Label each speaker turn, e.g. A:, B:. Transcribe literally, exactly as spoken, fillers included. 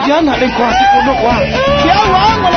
A: jangan nak lengkau si kodok wah. Ya Allah,